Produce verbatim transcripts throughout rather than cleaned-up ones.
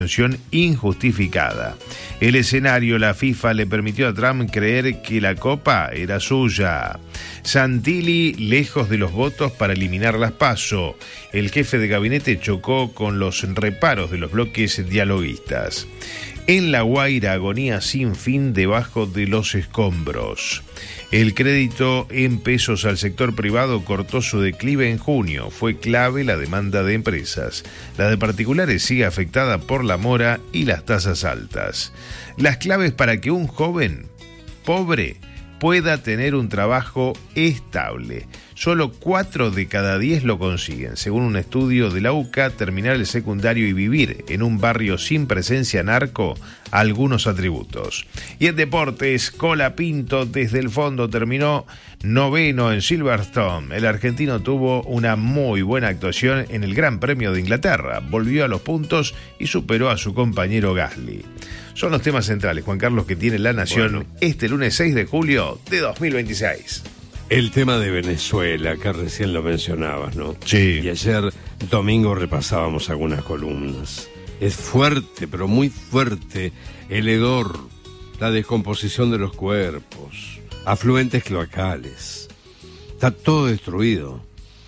injustificada. El escenario, la FIFA le permitió a Trump creer que la copa era suya. Santilli lejos de los votos para eliminar las PASO. El jefe de gabinete chocó con los reparos de los bloques dialoguistas. En La Guaira, agonía sin fin debajo de los escombros. El crédito en pesos al sector privado cortó su declive en junio. Fue clave la demanda de empresas. La de particulares sigue afectada por la mora y las tasas altas. Las claves para que un joven pobre pueda tener un trabajo estable. Solo cuatro de cada diez lo consiguen. Según un estudio de la U C A, terminar el secundario y vivir en un barrio sin presencia narco, algunos atributos. Y en deportes, Colapinto desde el fondo terminó noveno en Silverstone. El argentino tuvo una muy buena actuación en el Gran Premio de Inglaterra. Volvió a los puntos y superó a su compañero Gasly. Son los temas centrales, Juan Carlos, que tiene La Nación bueno. este lunes seis de julio de dos mil veintiséis. El tema de Venezuela, que recién lo mencionabas, ¿no? Sí. Y ayer domingo repasábamos algunas columnas. Es fuerte, pero muy fuerte, el hedor, la descomposición de los cuerpos, afluentes cloacales. Está todo destruido.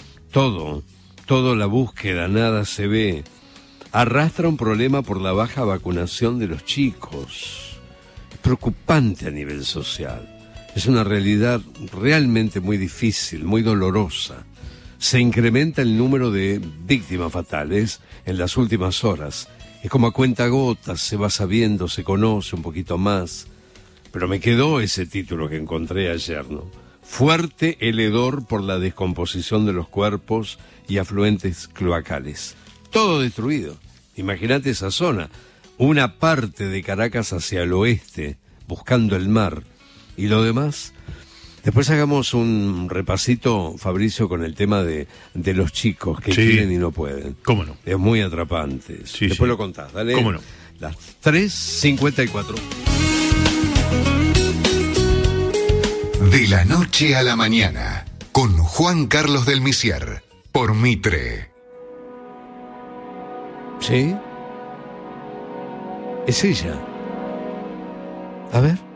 Todo, todo la búsqueda, nada se ve. Arrastra un problema por la baja vacunación de los chicos. Es preocupante a nivel social. Es una realidad realmente muy difícil, muy dolorosa. Se incrementa el número de víctimas fatales en las últimas horas. Es como a cuentagotas, se va sabiendo, se conoce un poquito más. Pero me quedó ese título que encontré ayer, ¿no? Fuerte el hedor por la descomposición de los cuerpos y afluentes cloacales. Todo destruido. Imagínate esa zona. Una parte de Caracas hacia el oeste, buscando el mar. Y lo demás, después hagamos un repasito, Fabricio, con el tema de, de los chicos que sí. quieren y no pueden. ¿Cómo no? Es muy atrapante. Sí, después sí. lo contás, dale. ¿Cómo no? Las tres cincuenta y cuatro. De la noche a la mañana, con Juan Carlos del Misier, por Mitre. ¿Sí? Es ella. A ver.